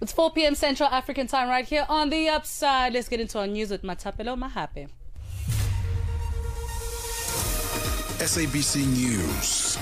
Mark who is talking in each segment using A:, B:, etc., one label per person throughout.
A: It's 4 p.m. Central African time right here on The Upside. Let's get into our news with Matapelo Mahape.
B: SABC News.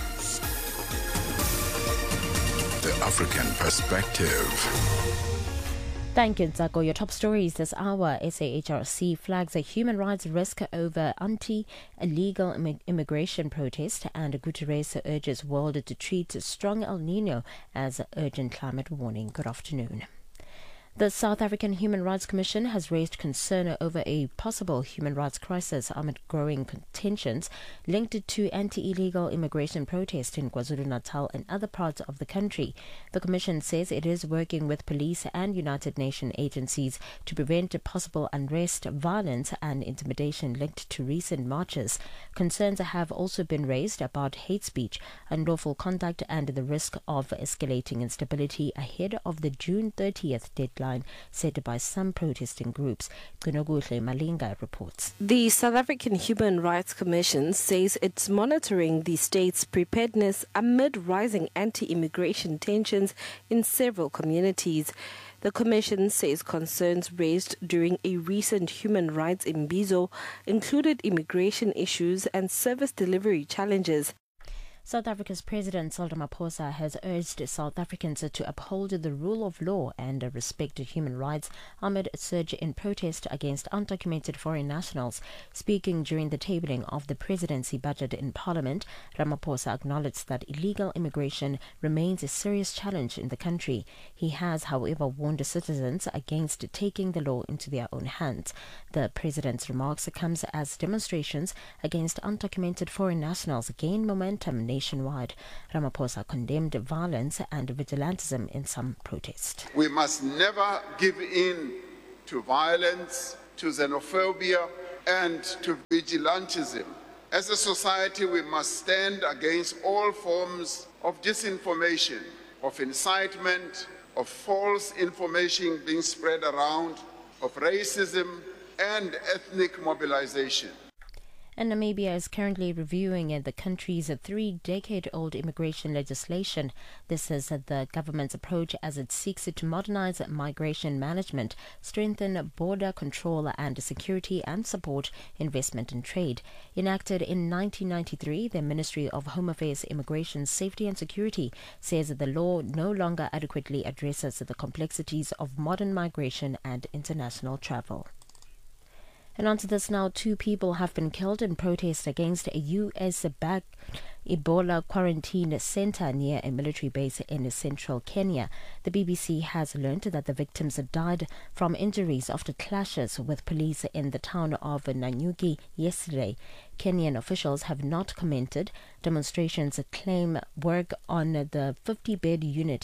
B: The African Perspective.
C: Thank you, Nzako. Your top stories this hour. SAHRC flags a human rights risk over anti-illegal immigration protest, and Guterres urges world to treat strong El Nino as urgent climate warning. Good afternoon. The South African Human Rights Commission has raised concern over a possible human rights crisis amid growing tensions linked to anti-illegal immigration protests in KwaZulu-Natal and other parts of the country. The Commission says it is working with police and United Nations agencies to prevent possible unrest, violence and intimidation linked to recent marches. Concerns have also been raised about hate speech, unlawful conduct and the risk of escalating instability ahead of the June 30th deadline set by some protesting groups. Kunoguhle Malinga reports.
D: The South African Human Rights Commission says it's monitoring the state's preparedness amid rising anti-immigration tensions in several communities. The Commission says concerns raised during a recent human rights imbizo included immigration issues and service delivery challenges.
C: South Africa's President Cyril Ramaphosa has urged South Africans to uphold the rule of law and respect human rights amid a surge in protest against undocumented foreign nationals. Speaking during the tabling of the presidency budget in Parliament, Ramaphosa acknowledged that illegal immigration remains a serious challenge in the country. He has, however, warned citizens against taking the law into their own hands. The president's remarks comes as demonstrations against undocumented foreign nationals gain momentum nationwide. Ramaphosa condemned violence and vigilantism in some protests.
E: We must never give in to violence, to xenophobia, and to vigilantism. As a society, we must stand against all forms of disinformation, of incitement, of false information being spread around, of racism and ethnic mobilization.
C: And Namibia is currently reviewing the country's 3-decade-old immigration legislation. This is the government's approach as it seeks to modernize migration management, strengthen border control and security, and support investment and trade. Enacted in 1993, the Ministry of Home Affairs, Immigration, Safety and Security says that the law no longer adequately addresses the complexities of modern migration and international travel. And on to this now, 2 people have been killed in protest against a U.S.-backed Ebola quarantine center near a military base in central Kenya. The BBC has learned that the victims died from injuries after clashes with police in the town of Nanyuki yesterday. Kenyan officials have not commented. Demonstrations claim work on the 50-bed unit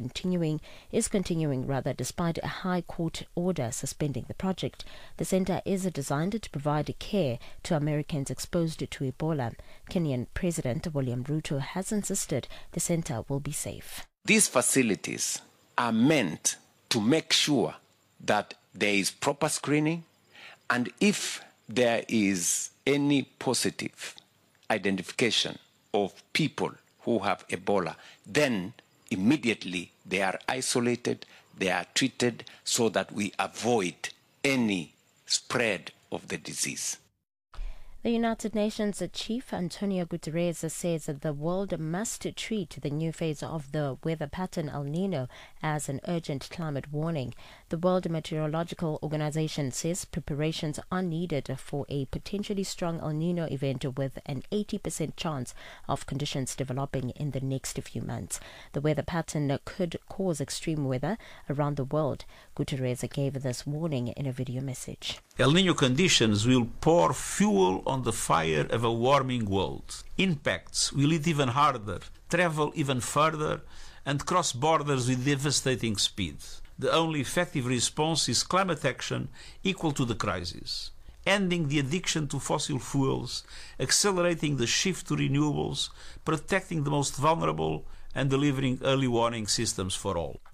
C: is continuing despite a high court order suspending the project. The center is designed to provide care to Americans exposed to Ebola. Kenyan President William Ruto has insisted the center will be safe.
F: These facilities are meant to make sure that there is proper screening, and if there is any positive identification of people who have Ebola, then immediately they are isolated, they are treated so that we avoid any spread of the disease.
C: The United Nations Chief Antonio Guterres says that the world must treat the new phase of the weather pattern El Nino as an urgent climate warning. The World Meteorological Organization says preparations are needed for a potentially strong El Nino event with an 80% chance of conditions developing in the next few months. The weather pattern could cause extreme weather around the world. Guterres gave this warning in a video message.
G: El Nino conditions will pour fuel on the fire of a warming world. Impacts will hit even harder, travel even further, and cross borders with devastating speed. The only effective response is climate action equal to the crisis, ending the addiction to fossil fuels, accelerating the shift to renewables, protecting the most vulnerable, and delivering early warning systems for all.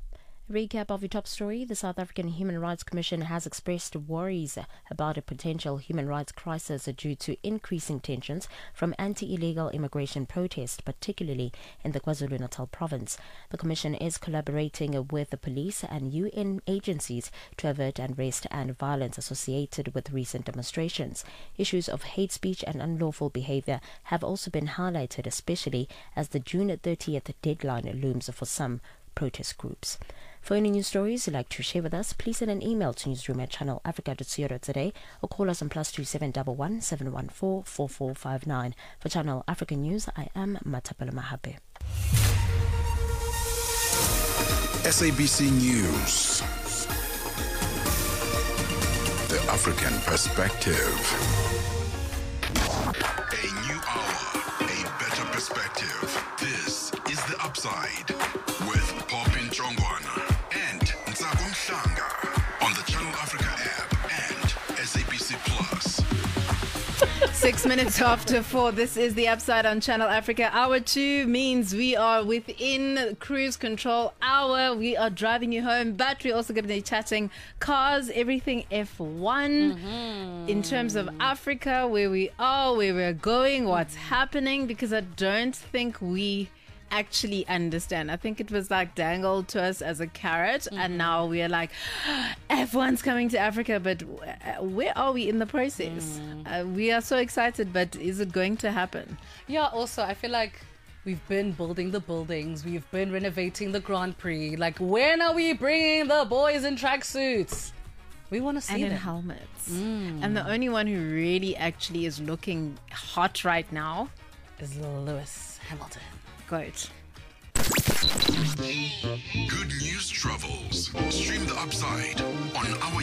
C: Recap of your top story. The South African Human Rights Commission has expressed worries about a potential human rights crisis due to increasing tensions from anti-illegal immigration protests, particularly in the KwaZulu-Natal province. The Commission is collaborating with the police and UN agencies to avert unrest and violence associated with recent demonstrations. Issues of hate speech and unlawful behavior have also been highlighted, especially as the June 30th deadline looms for some protest groups. For any news stories you'd like to share with us, please send an email to newsroom@channelafrica.co.za or call us on +271 714 4459. For Channel Africa News, I am Matapela Mahape.
B: SABC News. The African Perspective. A new hour, a better perspective. This is The Upside with Popin Chongwana and Ntsako Mhlanga on the Channel Africa app and SABC Plus.
H: 6 minutes after 4, this is The Upside on Channel Africa. Hour 2 means we are within cruise control hour. We are driving you home, but we're also going to be chatting cars, everything F1, in terms of Africa, where we are, where we're going, what's happening, because I don't think we actually understand. I think it was like dangled to us as a carrot, and now we're like, F1's coming to Africa, but where are we in the process? We are so excited, but is it going to happen?
A: Yeah, also, I feel like we've been building the buildings, we've been renovating the Grand Prix. Like, when are we bringing the boys in tracksuits? We want to see
H: and in
A: them.
H: helmets. And the only one who really actually is looking hot right now
A: Is Lewis Hamilton.
H: Goat.
B: Good news travels. Stream The Upside on our